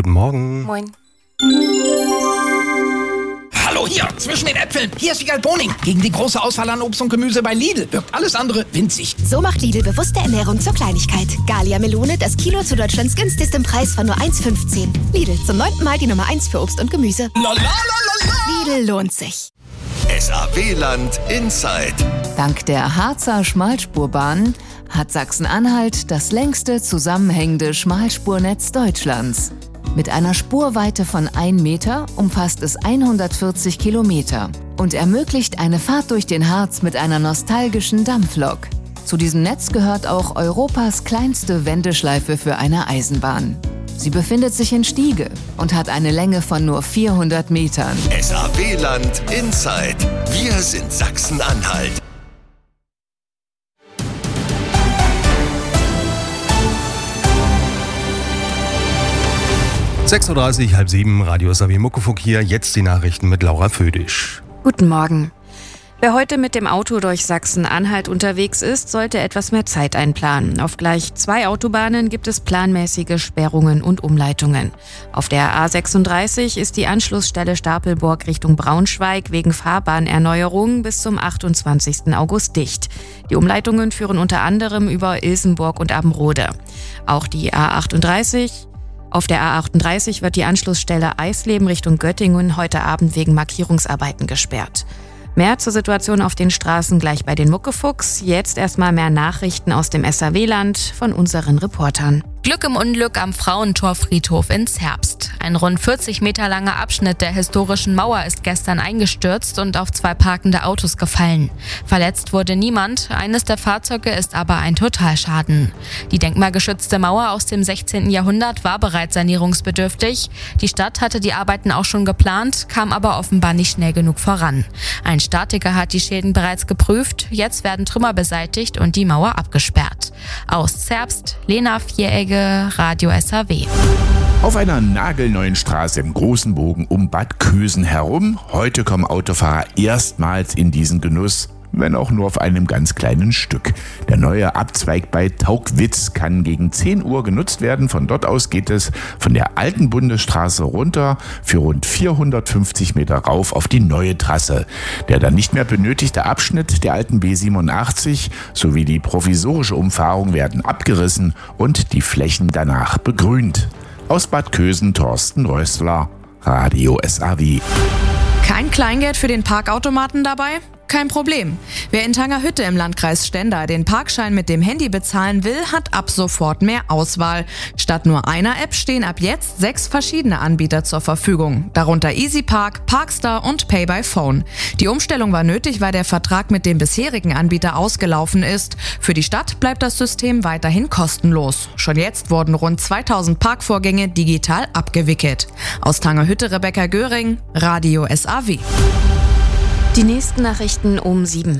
guten Morgen. Moin. Hallo hier, zwischen den Äpfeln. Hier ist Wiegald Boning. Gegen die große Auswahl an Obst und Gemüse bei Lidl wirkt alles andere winzig. So macht Lidl bewusste Ernährung zur Kleinigkeit. Galia Melone, das Kilo zu Deutschlands günstigstem Preis von nur 1,15. Lidl, zum 9. Mal die Nummer 1 für Obst und Gemüse. Lidl lohnt sich. SAW-Land Inside. Dank der Harzer Schmalspurbahn hat Sachsen-Anhalt das längste zusammenhängende Schmalspurnetz Deutschlands. Mit einer Spurweite von 1 Meter umfasst es 140 Kilometer und ermöglicht eine Fahrt durch den Harz mit einer nostalgischen Dampflok. Zu diesem Netz gehört auch Europas kleinste Wendeschleife für eine Eisenbahn. Sie befindet sich in Stiege und hat eine Länge von nur 400 Metern. SAW-Land Inside. Wir sind Sachsen-Anhalt. Uhr, 6:30, Radio SAW Muckefuck hier. Jetzt die Nachrichten mit Laura Födisch. Guten Morgen. Wer heute mit dem Auto durch Sachsen-Anhalt unterwegs ist, sollte etwas mehr Zeit einplanen. Auf gleich 2 Autobahnen gibt es planmäßige Sperrungen und Umleitungen. Auf der A36 ist die Anschlussstelle Stapelburg Richtung Braunschweig wegen Fahrbahnerneuerung bis zum 28. August dicht. Die Umleitungen führen unter anderem über Ilsenburg und Abbenrode. Auch die A38. Auf der A38 wird die Anschlussstelle Eisleben Richtung Göttingen heute Abend wegen Markierungsarbeiten gesperrt. Mehr zur Situation auf den Straßen gleich bei den Muckefucks. Jetzt erstmal mehr Nachrichten aus dem SAW-Land von unseren Reportern. Glück im Unglück am Frauentorfriedhof in Zerbst. Ein rund 40 Meter langer Abschnitt der historischen Mauer ist gestern eingestürzt und auf 2 parkende Autos gefallen. Verletzt wurde niemand, eines der Fahrzeuge ist aber ein Totalschaden. Die denkmalgeschützte Mauer aus dem 16. Jahrhundert war bereits sanierungsbedürftig. Die Stadt hatte die Arbeiten auch schon geplant, kam aber offenbar nicht schnell genug voran. Ein Statiker hat die Schäden bereits geprüft, jetzt werden Trümmer beseitigt und die Mauer abgesperrt. Aus Zerbst, Lena Vieregge, Radio SAW. Auf einer nagelneuen Straße im großen Bogen um Bad Kösen herum. Heute kommen Autofahrer erstmals in diesen Genuss, wenn auch nur auf einem ganz kleinen Stück. Der neue Abzweig bei Taugwitz kann gegen 10 Uhr genutzt werden. Von dort aus geht es von der alten Bundesstraße runter für rund 450 Meter rauf auf die neue Trasse. Der dann nicht mehr benötigte Abschnitt der alten B87 sowie die provisorische Umfahrung werden abgerissen und die Flächen danach begrünt. Aus Bad Kösen Thorsten Rössler, Radio SAW. Kein Kleingeld für den Parkautomaten dabei? Kein Problem. Wer in Tangerhütte im Landkreis Stendal den Parkschein mit dem Handy bezahlen will, hat ab sofort mehr Auswahl. Statt nur einer App stehen ab jetzt 6 verschiedene Anbieter zur Verfügung, darunter EasyPark, Parkstar und Pay by Phone. Die Umstellung war nötig, weil der Vertrag mit dem bisherigen Anbieter ausgelaufen ist. Für die Stadt bleibt das System weiterhin kostenlos. Schon jetzt wurden rund 2000 Parkvorgänge digital abgewickelt. Aus Tangerhütte Rebecca Göring, Radio SAW. Die nächsten Nachrichten um 7.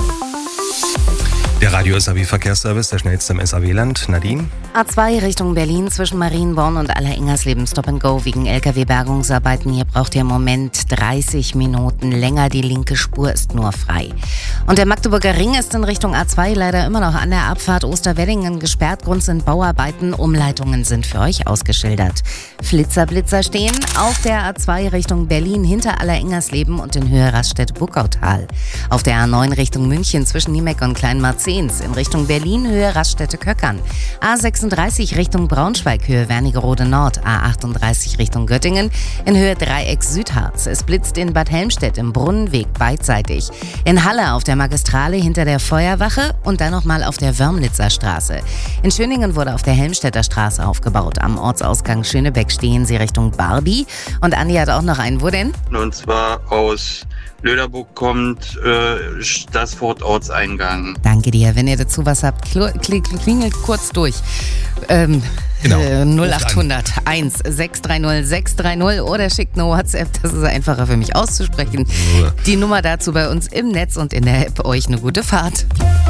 Der Radio SAW Verkehrsservice, der schnellste im SAW-Land. Nadine? A2 Richtung Berlin zwischen Marienborn und Allerengersleben Stop and Go wegen LKW-Bergungsarbeiten. Hier braucht ihr im Moment 30 Minuten länger. Die linke Spur ist nur frei. Und der Magdeburger Ring ist in Richtung A2 leider immer noch an der Abfahrt Osterweddingen gesperrt. Grund sind Bauarbeiten. Umleitungen sind für euch ausgeschildert. Blitzer stehen auf der A2 Richtung Berlin hinter Allerengersleben und in Höhe Raststätte-Buckautal. Auf der A9 Richtung München zwischen Niemeck und Kleinmarzehns. In Richtung Berlin Höhe Raststätte-Köckern. A36 Richtung Braunschweig Höhe Wernigerode Nord. A38 Richtung Göttingen in Höhe Dreieck Südharz. Es blitzt in Bad Helmstedt im Brunnenweg beidseitig. In Halle auf der Magistrale hinter der Feuerwache und dann nochmal auf der Wörmlitzer Straße. In Schöningen wurde auf der Helmstedter Straße aufgebaut. Am Ortsausgang Schönebeck stehen sie Richtung Barbie. Und Andi hat auch noch einen. Wo denn? Und zwar aus Löderburg kommt das Vorortseingang. Danke dir. Wenn ihr dazu was habt, klingelt kurz durch. Genau. 0800 1 630 630 oder schickt eine WhatsApp, das ist einfacher für mich auszusprechen. Die Nummer dazu bei uns im Netz und in der App. Euch eine gute Fahrt.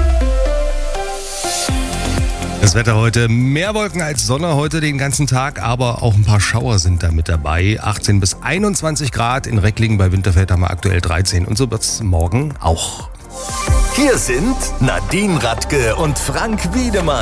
Das Wetter heute, mehr Wolken als Sonne heute den ganzen Tag, aber auch ein paar Schauer sind da mit dabei. 18 bis 21 Grad, in Recklingen bei Winterfeld haben wir aktuell 13 und so wird es morgen auch. Hier sind Nadine Radke und Frank Wiedemann.